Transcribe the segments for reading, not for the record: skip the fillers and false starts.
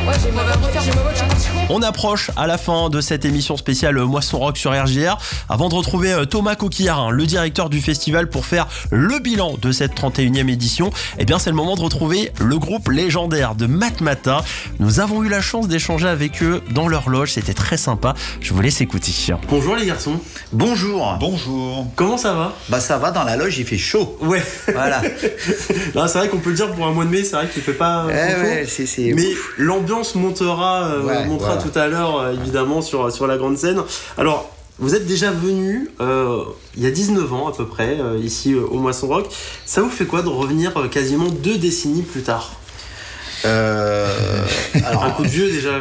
On approche à la fin de cette émission spéciale Moisson Rock sur RJR. Avant de retrouver Thomas Coquillard, le directeur du festival, pour faire le bilan de cette 31e édition, eh bien c'est le moment de retrouver le groupe légendaire de Matmata. Nous avons eu la chance d'échanger avec eux dans leur loge, c'était très sympa. Je vous laisse écouter. Bonjour les garçons. Bonjour. Bonjour. Comment ça va ? Bah ça va, dans la loge il fait chaud. Ouais. Voilà. Là, c'est vrai qu'on peut le dire pour un mois de mai, c'est vrai qu'il fait pas ouais, c'est mais l'ambiance montera voilà. tout à l'heure évidemment sur la grande scène. Alors vous êtes déjà venu il y a 19 ans à peu près ici au Moisson Rock. Ça vous fait quoi de revenir quasiment 2 décennies plus tard ? Alors un coup de vieux déjà.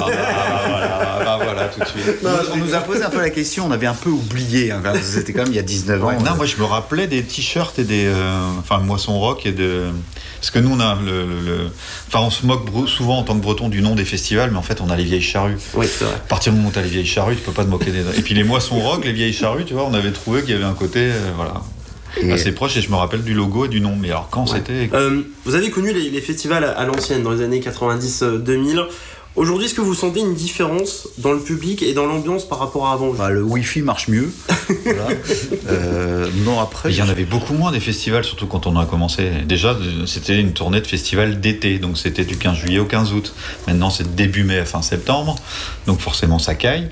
Voilà, tout de suite. On nous a posé un peu la question, on avait un peu oublié, hein, c'était quand même il y a 19 ans. Non, moi je me rappelais des t-shirts et des Moisson Rock et de... Parce que nous on a on se moque souvent en tant que breton du nom des festivals, mais en fait on a les vieilles charrues. Oui, c'est vrai. À partir du moment où t'as les vieilles charrues, tu peux pas te moquer des... Et puis les Moissons Rock, les vieilles charrues, tu vois, on avait trouvé qu'il y avait un côté assez proche, et je me rappelle du logo et du nom. Mais alors quand c'était... Vous avez connu les festivals à l'ancienne, dans les années 90-2000. Aujourd'hui, est-ce que vous sentez une différence dans le public et dans l'ambiance par rapport à avant ? Le Wi-Fi marche mieux. Voilà. Non, après... Il y en avait beaucoup moins des festivals, surtout quand on a commencé. Déjà, c'était une tournée de festival d'été, donc c'était du 15 juillet au 15 août. Maintenant, c'est début mai à fin septembre, donc forcément ça caille.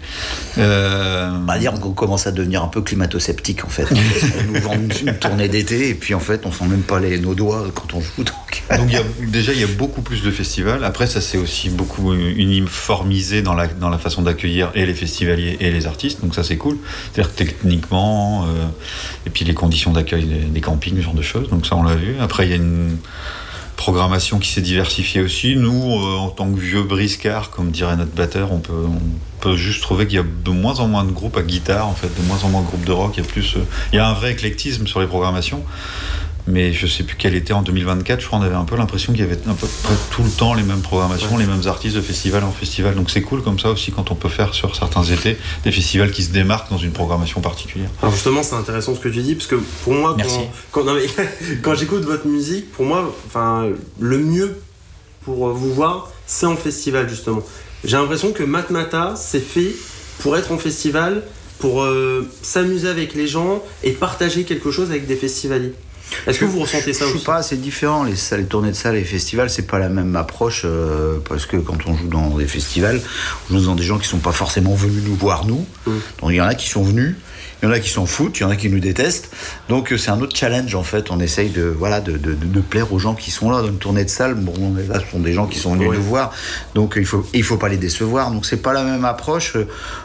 Dire qu'on commence à devenir un peu climato-sceptique en fait. On nous vend une tournée d'été et puis en fait on sent même pas nos doigts quand on joue. Donc il y a beaucoup plus de festivals. Après, ça s'est aussi beaucoup uniformisé dans la façon d'accueillir et les festivaliers et les artistes, donc ça c'est cool. C'est-à-dire techniquement, et puis les conditions d'accueil des campings, ce genre de choses, donc ça on l'a vu. Après, il y a une programmation qui s'est diversifiée aussi. Nous, en tant que vieux briscards, comme dirait notre batteur, on peut juste trouver qu'il y a de moins en moins de groupes à guitare, en fait, de moins en moins de groupes de rock. Il y a un vrai éclectisme sur les programmations. Mais je sais plus quel était en 2024, je crois qu'on avait un peu l'impression qu'il y avait à peu près tout le temps les mêmes programmations, les mêmes artistes de festival en festival. Donc c'est cool comme ça aussi quand on peut faire sur certains étés des festivals qui se démarquent dans une programmation particulière. Alors justement, c'est intéressant ce que tu dis, parce que pour moi, quand j'écoute votre musique, pour moi, le mieux pour vous voir, c'est en festival justement. J'ai l'impression que Matmata, c'est fait pour être en festival, pour s'amuser avec les gens et partager quelque chose avec des festivaliers. Est-ce que vous ressentez ça aussi ? Je sais pas, c'est différent. Les tournées de salles et les festivals, c'est pas la même approche parce que quand on joue dans des festivals, on joue dans des gens qui sont pas forcément venus nous voir nous. Donc il y en a qui sont venus, il y en a qui s'en foutent, il y en a qui nous détestent. Donc c'est un autre challenge en fait. On essaye de plaire aux gens qui sont là dans une tournée de salle. Bon, là ce sont des gens qui sont venus nous voir, donc il faut pas les décevoir. Donc c'est pas la même approche.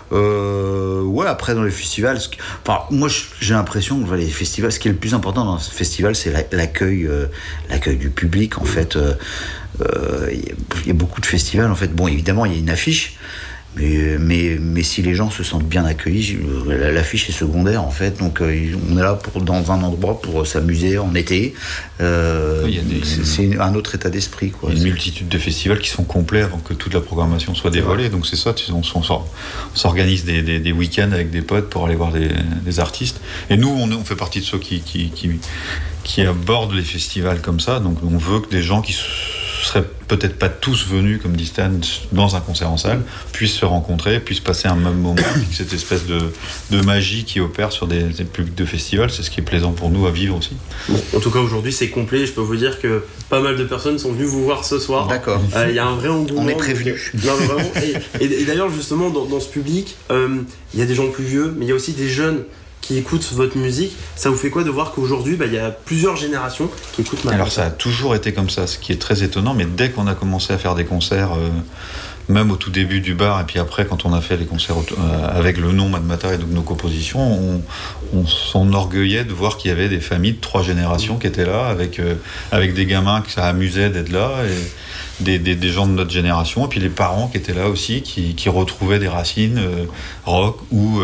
Après dans les festivals, moi j'ai l'impression que les festivals, ce qui est le plus important dans ce festival, c'est l'accueil du public en fait. Il y a beaucoup de festivals en fait. Bon, évidemment il y a une affiche. Mais si les gens se sentent bien accueillis, l'affiche est secondaire en fait. Donc on est là dans un endroit pour s'amuser en été. C'est un autre état d'esprit, quoi. Il y a une multitude de festivals qui sont complets avant que toute la programmation soit dévoilée. Donc c'est ça, on s'organise des week-ends avec des potes pour aller voir des artistes. Et nous, on fait partie de ceux qui abordent les festivals comme ça. Donc on veut que des gens qui seraient peut-être pas tous venus, comme dit Stan, dans un concert en salle, puissent se rencontrer, puissent passer un même moment, cette espèce de magie qui opère sur des publics de festivals. C'est ce qui est plaisant pour nous à vivre aussi. En tout cas, aujourd'hui, c'est complet. Je peux vous dire que pas mal de personnes sont venues vous voir ce soir. D'accord. Il y a un vrai engouement. On est prévenus. Non, mais vraiment. Et d'ailleurs, justement, dans ce public, il y a des gens plus vieux, mais il y a aussi des jeunes qui écoutent votre musique. Ça vous fait quoi de voir qu'aujourd'hui, il y a plusieurs générations qui écoutent Matmata ? Alors ça a toujours été comme ça, ce qui est très étonnant, mais dès qu'on a commencé à faire des concerts, même au tout début du bar, et puis après quand on a fait les concerts avec le nom Matmata et donc nos compositions, on s'enorgueillait de voir qu'il y avait des familles de 3 générations qui étaient là, avec des gamins que ça amusait d'être là, et des gens de notre génération, et puis les parents qui étaient là aussi, qui retrouvaient des racines rock ou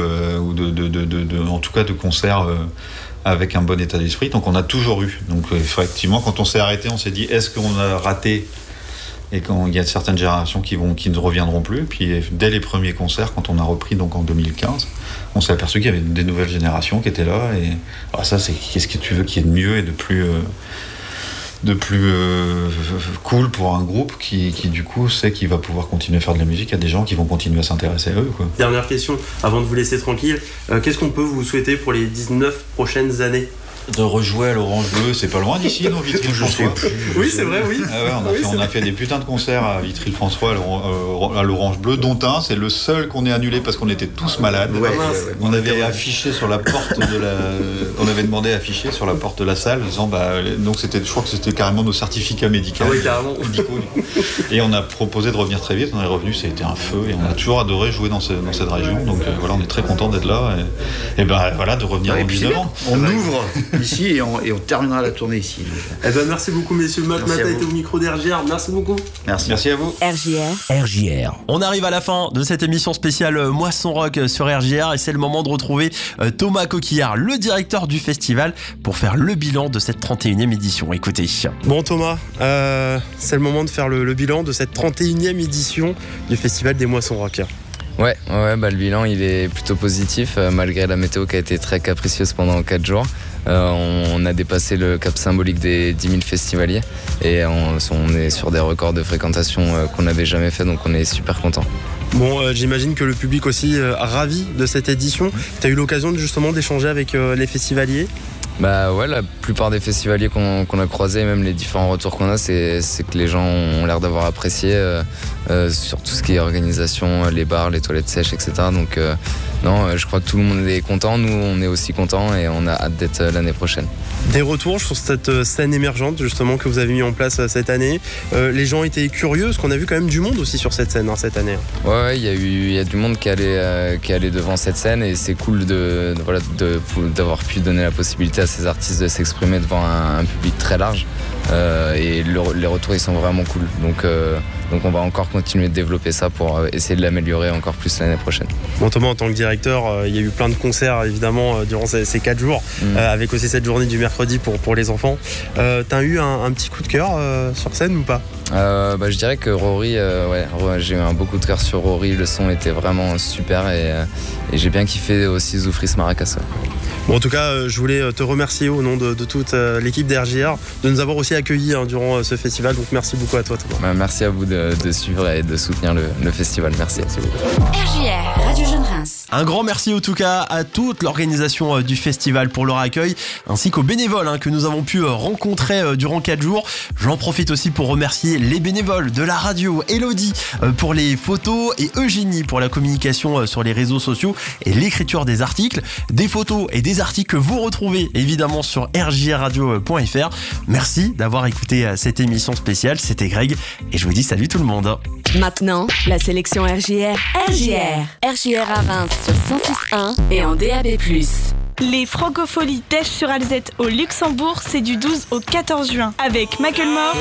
en tout cas de concerts avec un bon état d'esprit. Donc on a toujours eu. Donc effectivement, quand on s'est arrêté, on s'est dit est-ce qu'on a raté ? Et quand il y a certaines générations qui ne reviendront plus. Puis dès les premiers concerts, quand on a repris donc en 2015, on s'est aperçu qu'il y avait des nouvelles générations qui étaient là. Et alors ça, c'est qu'est-ce que tu veux qu'il y ait de mieux et de plus cool pour un groupe qui du coup sait qu'il va pouvoir continuer à faire de la musique. Il y a des gens qui vont continuer à s'intéresser à eux, quoi. Dernière question, avant de vous laisser tranquille, qu'est-ce qu'on peut vous souhaiter pour les 19 prochaines années ? De rejouer à l'Orange Bleu, c'est pas loin d'ici, non, Vitry-le-François. Oui, c'est vrai, oui. Ah ouais, on a fait des putains de concerts à Vitry-le-François, à l'Orange Bleu, dont un, c'est le seul qu'on ait annulé parce qu'on était tous malades. On avait affiché sur la porte on avait demandé à afficher sur la porte de la salle, disant, donc je crois que c'était carrément nos certificats médicaux. Ah oui, carrément. Et on a proposé de revenir très vite, on est revenu, ça a été un feu, et on a toujours adoré jouer dans cette région, donc voilà, on est très content d'être là, et voilà, de revenir au 19 ans. On ouvre ici et on terminera la tournée ici. Merci beaucoup, messieurs. Matmata était au micro d'RJR. Merci beaucoup. Merci à vous. RJR. On arrive à la fin de cette émission spéciale Moisson Rock sur RJR et c'est le moment de retrouver Thomas Coquillard, le directeur du festival, pour faire le bilan de cette 31e édition. Écoutez. Bon Thomas, c'est le moment de faire le bilan de cette 31e édition du Festival des Moissons Rock. Ouais, le bilan il est plutôt positif malgré la météo qui a été très capricieuse pendant 4 jours. On a dépassé le cap symbolique des 10 000 festivaliers et on est sur des records de fréquentation qu'on n'avait jamais fait, donc on est super content. Bon, j'imagine que le public aussi ravi de cette édition. Tu as eu l'occasion justement d'échanger avec les festivaliers ? La plupart des festivaliers qu'on a croisés, même les différents retours qu'on a, c'est que les gens ont l'air d'avoir apprécié sur tout ce qui est organisation, les bars, les toilettes sèches, etc. Donc je crois que tout le monde est content, nous on est aussi contents et on a hâte d'être l'année prochaine. Des retours sur cette scène émergente justement que vous avez mis en place cette année. Les gens étaient curieux, parce qu'on a vu quand même du monde aussi sur cette scène cette année. Ouais, il y a du monde qui allait devant cette scène et c'est cool d'avoir pu donner la possibilité à ces artistes de s'exprimer devant un public très large. Et les retours ils sont vraiment cool. Donc on va encore continuer de développer ça pour essayer de l'améliorer encore plus l'année prochaine. Bon Thomas, en tant que directeur, il y a eu plein de concerts évidemment durant ces 4 jours, avec aussi cette journée du mercredi pour les enfants. T'as eu un petit coup de cœur sur scène ou pas ? Je dirais que Rory, j'ai eu un beau coup de cœur sur Rory, le son était vraiment super et j'ai bien kiffé aussi Zoufris Maracas. Bon, en tout cas, je voulais te remercier au nom de toute l'équipe d'RJR de nous avoir aussi accueillis durant ce festival, donc merci beaucoup à toi Thomas. Merci à vous de suivre et de soutenir le festival, merci beaucoup. RJR, Radio Jeune Reims. Un grand merci en tout cas à toute l'organisation du festival pour leur accueil, ainsi qu'aux bénévoles que nous avons pu rencontrer durant 4 jours. J'en profite aussi pour remercier les bénévoles de la radio, Elodie pour les photos et Eugénie pour la communication sur les réseaux sociaux et l'écriture des articles, des photos et des articles que vous retrouvez évidemment sur rjradio.fr. Merci d'avoir écouté cette émission spéciale, c'était Greg et je vous dis salut tout le monde. Maintenant, la sélection RJR. RJR à Reims sur 106.1 et en DAB+. Les Francopholies d'Esch sur Alzette au Luxembourg, c'est du 12 au 14 juin avec Macklemore,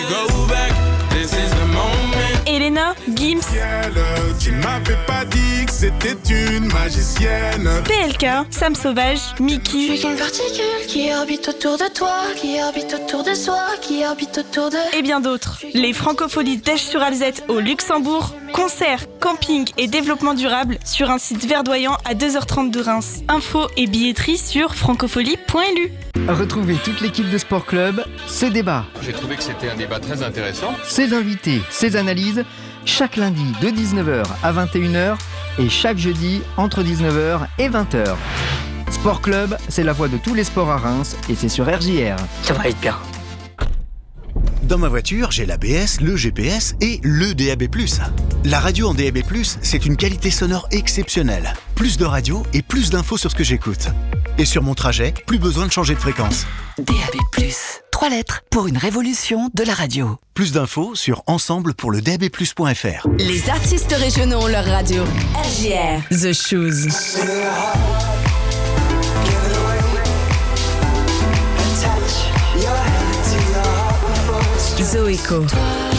Elena, Gims, tu m'avais pas dit que c'était une magicienne. PLK, Sam Sauvage, Mickey. Je suis qu'une particule qui orbite autour de toi, qui orbite autour de soi, qui orbite autour de... Et bien d'autres. Les Francopholies d'Esch sur Alzette au Luxembourg. Concerts, camping et développement durable sur un site verdoyant à 2h30 de Reims. Infos et billetterie sur francopholie.lu. Retrouvez toute l'équipe de Sport Club, ses débats. J'ai trouvé que c'était un débat très intéressant. Ses invités, ses analyses, chaque lundi de 19h à 21h et chaque jeudi entre 19h et 20h. Sport Club, c'est la voix de tous les sports à Reims et c'est sur RJR. Ça va être bien. Dans ma voiture, j'ai l'ABS, le GPS et le DAB+. La radio en DAB+, c'est une qualité sonore exceptionnelle. Plus de radio et plus d'infos sur ce que j'écoute. Et sur mon trajet, plus besoin de changer de fréquence. DAB+, 3 lettres pour une révolution de la radio. Plus d'infos sur ensemblepourledabplus.fr. Les artistes régionaux ont leur radio. RJR, The Shoes. Zoéco.